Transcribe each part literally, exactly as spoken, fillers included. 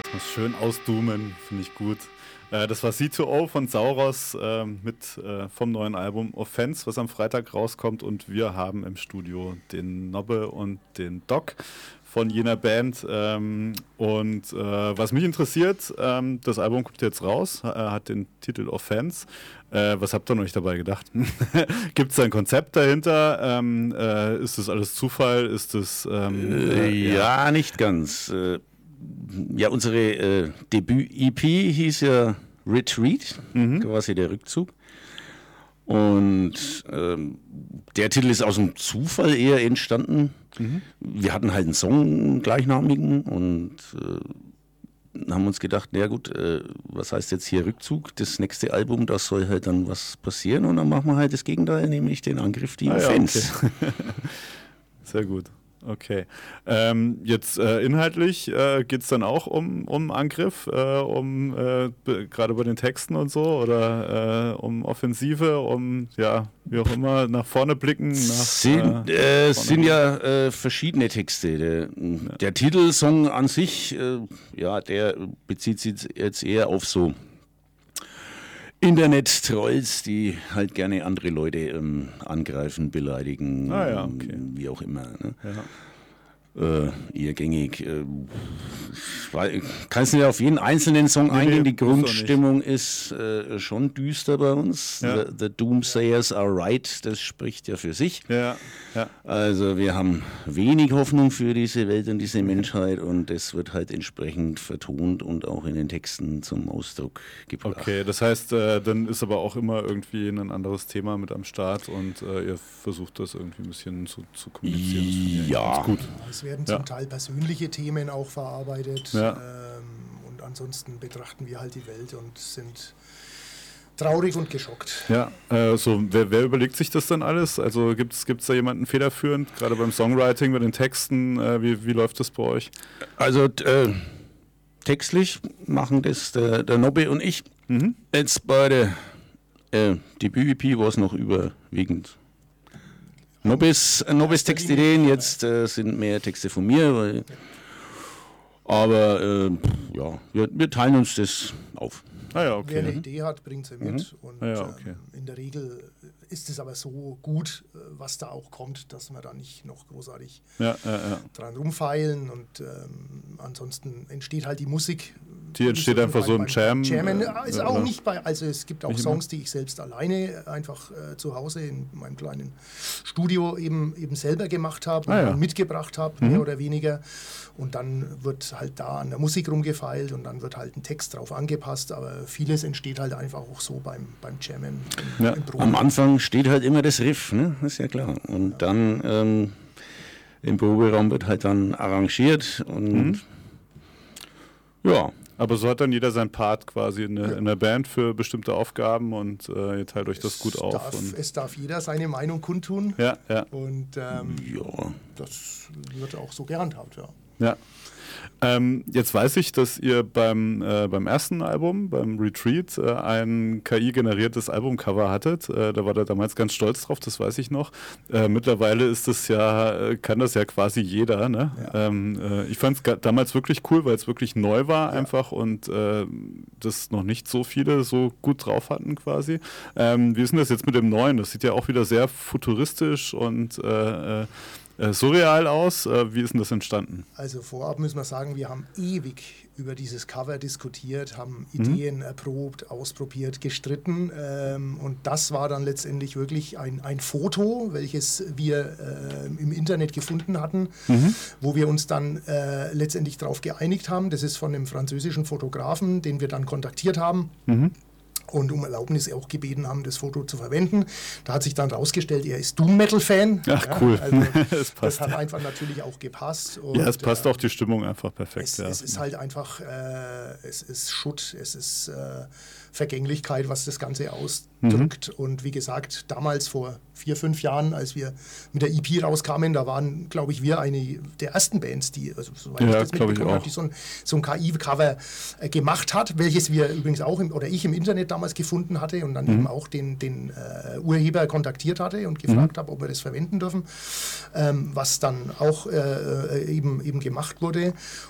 Das schön ausdoomen, finde ich gut. Äh, das war C zwei O von Sauros äh, mit äh, vom neuen Album Offense, was am Freitag rauskommt. Und wir haben im Studio den Nobbe und den Doc von jener Band. Ähm, und äh, was mich interessiert, ähm, das Album kommt jetzt raus, äh, hat den Titel Offense. Äh, was habt ihr euch dabei gedacht? Gibt es da ein Konzept dahinter? Ähm, äh, ist das alles Zufall? Ist das ähm, äh, ja. ja, nicht ganz. Äh, ja, unsere äh, Debüt-E P hieß ja Retreat, mhm. quasi der Rückzug. Und ähm, der Titel ist aus dem Zufall eher entstanden. Mhm. Wir hatten halt einen Song, einen gleichnamigen, und äh, haben uns gedacht, na gut, äh, was heißt jetzt hier Rückzug? Das nächste Album, da soll halt dann was passieren, und dann machen wir halt das Gegenteil, nämlich den Angriff, die ah, Fans. Ja, okay. Sehr gut. Okay. Ähm, jetzt äh, inhaltlich äh, geht es dann auch um, um Angriff, äh, um äh, gerade bei den Texten und so, oder äh, um Offensive, um, ja, wie auch immer, nach vorne blicken? Nach, sind äh, äh, sind ja äh, verschiedene Texte. Der, ja. der Titelsong an sich, äh, ja, der bezieht sich jetzt eher auf so Internet-Trolls, die halt gerne andere Leute ähm, angreifen, beleidigen, ah, ja, okay. wie auch immer. Ne? Ja. Äh, eher gängig. Äh, kannst du ja auf jeden einzelnen Song nee, eingehen. Die Grundstimmung ist äh, schon düster bei uns. Ja. The, the Doomsayers are right, das spricht ja für sich. Ja. Ja. Also wir haben wenig Hoffnung für diese Welt und diese Menschheit, und das wird halt entsprechend vertont und auch in den Texten zum Ausdruck gebracht. Okay, das heißt, äh, dann ist aber auch immer irgendwie ein anderes Thema mit am Start, und äh, ihr versucht das irgendwie ein bisschen zu, zu kommunizieren. Ja, ganz gut. Es werden zum ja. Teil persönliche Themen auch verarbeitet, ja. ähm, und ansonsten betrachten wir halt die Welt und sind traurig und geschockt. Ja, äh, so, wer, wer überlegt sich das dann alles? Also gibt es da jemanden federführend, gerade beim Songwriting, bei den Texten? Äh, wie, wie läuft das bei euch? Also äh, textlich machen das der, der Nobbe und ich. Mhm. Jetzt bei der äh, Debüt-E P war es noch überwiegend Nobbes, Nobbes Textideen, jetzt äh, sind mehr Texte von mir, weil, aber äh, ja, wir, wir teilen uns das auf. Ah ja, okay. Wer eine Idee hat, bringt sie mit, mhm. und ah ja, okay. ähm, in der Regel ist es aber so gut, was da auch kommt, dass wir da nicht noch großartig ja, ja, ja. dran rumfeilen, und ähm, ansonsten entsteht halt die Musik. Die entsteht so einfach so im Jam? Jammen ist ja, auch oder? nicht bei, also es gibt auch nicht Songs, die ich selbst alleine einfach äh, zu Hause in meinem kleinen Studio eben, eben selber gemacht habe, ah, ja. und mitgebracht habe, mhm. mehr oder weniger. Und dann wird halt da an der Musik rumgefeilt, und dann wird halt ein Text drauf angepasst, aber vieles entsteht halt einfach auch so beim, beim Jammen. Im, ja. im Am Anfang steht halt immer das Riff, ne? Das ist ja klar. Und ja. dann ähm, im Proberaum wird halt dann arrangiert, und mhm. ja. Aber so hat dann jeder seinen Part quasi in der, in der Band für bestimmte Aufgaben, und äh, ihr teilt euch das gut auf. Darf, und es darf jeder seine Meinung kundtun. Ja, ja. Und ähm, ja. das wird auch so gehandhabt, ja. Ja. Ähm, jetzt weiß ich, dass ihr beim, äh, beim ersten Album, beim Retreat, äh, ein K I-generiertes Albumcover hattet. Äh, da war er damals ganz stolz drauf, das weiß ich noch. Äh, mittlerweile ist das ja, kann das ja quasi jeder. Ne? Ja. Ähm, äh, ich fand es damals wirklich cool, weil es wirklich neu war, ja. einfach, und äh, das noch nicht so viele so gut drauf hatten quasi. Ähm, wie ist denn das jetzt mit dem neuen? Das sieht ja auch wieder sehr futuristisch und äh, äh, surreal aus. Wie ist denn das entstanden? Also vorab müssen wir sagen, wir haben ewig über dieses Cover diskutiert, haben Ideen mhm. erprobt, ausprobiert, gestritten, ähm, und das war dann letztendlich wirklich ein, ein Foto, welches wir äh, im Internet gefunden hatten, mhm. wo wir uns dann äh, letztendlich darauf geeinigt haben. Das ist von einem französischen Fotografen, den wir dann kontaktiert haben. Mhm. Und um Erlaubnis auch gebeten haben, das Foto zu verwenden. Da hat sich dann rausgestellt, er ist Doom-Metal-Fan. Ach, ja, cool. Also das, passt, das hat ja. einfach natürlich auch gepasst. Und ja, es passt äh, auch die Stimmung einfach perfekt. Es, ja. es ist halt einfach, äh, es ist Schutt, es ist äh, Vergänglichkeit, was das Ganze ausdrückt. Mhm. Und wie gesagt, damals vor vier, fünf Jahren, als wir mit der E P rauskamen, da waren, glaube ich, wir eine der ersten Bands, die, also soweit ja, ich das mitbekommen habe, die so ein, so ein K I-Cover äh, gemacht hat, welches wir übrigens auch, im, oder ich im Internet damals gefunden hatte, und dann mhm. eben auch den, den äh, Urheber kontaktiert hatte und gefragt mhm. habe, ob wir das verwenden dürfen, ähm, was dann auch äh, eben, eben gemacht wurde.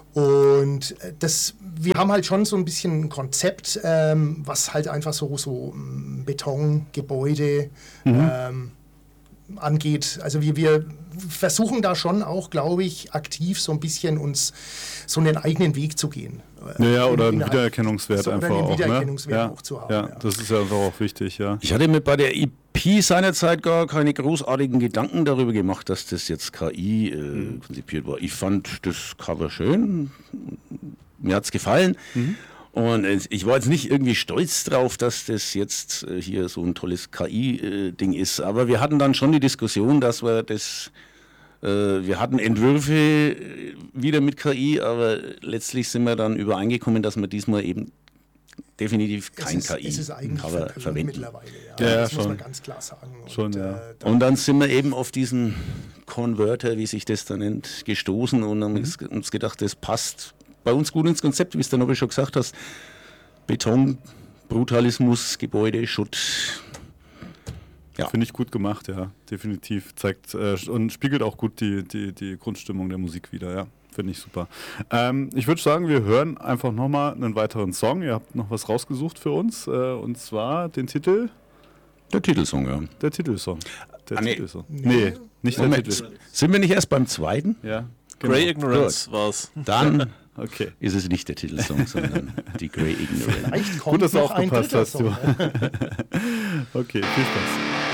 Und das, wir haben halt schon so ein bisschen ein Konzept, ähm, was halt einfach so, so Betongebäude mhm. ähm, angeht. Also wir, wir versuchen da schon auch, glaube ich, aktiv so ein bisschen uns so einen eigenen Weg zu gehen. Ja, oder einen Wiedererkennungswert so, einfach oder einen auch. Wiedererkennungswert ne? auch zu haben. Ja, ja, das ist ja einfach auch wichtig, ja. Ich hatte mir bei der E P seinerzeit gar keine großartigen Gedanken darüber gemacht, dass das jetzt K I äh, mhm. konzipiert war. Ich fand das Cover schön, mir hat es gefallen. Mhm. Und ich war jetzt nicht irgendwie stolz drauf, dass das jetzt hier so ein tolles K I-Ding ist. Aber wir hatten dann schon die Diskussion, dass wir das, äh, wir hatten Entwürfe wieder mit K I, aber letztlich sind wir dann übereingekommen, dass wir diesmal eben definitiv kein K I-Cover verwenden. Mittlerweile, ja. Ja, das schon. muss man ganz klar sagen. Schon, und, ja. äh, dann und dann sind wir eben auf diesen Converter, wie sich das da nennt, gestoßen und haben mhm. uns gedacht, das passt bei uns gut ins Konzept, wie es der Nobel schon gesagt hast. Beton, Brutalismus, Gebäude, Schutt. Ja. Finde ich gut gemacht, ja, definitiv. Zeigt äh, und spiegelt auch gut die, die, die Grundstimmung der Musik wieder, ja. Finde ich super. Ähm, ich würde sagen, wir hören einfach nochmal einen weiteren Song. Ihr habt noch was rausgesucht für uns, äh, und zwar den Titel. Der Titelsong, ja. Der Titelsong. Der ah, nee. Titelsong. Nee, nicht der Moment. Titel. Sind wir nicht erst beim zweiten? Ja. Genau. Grey Ignorance war's. Dann okay. ist es nicht der Titelsong, sondern die Grey Ignorance. Vielleicht kommt Gut, dass du noch ein aufgepasst dritter hast, du. Song, ne? Okay, viel Spaß.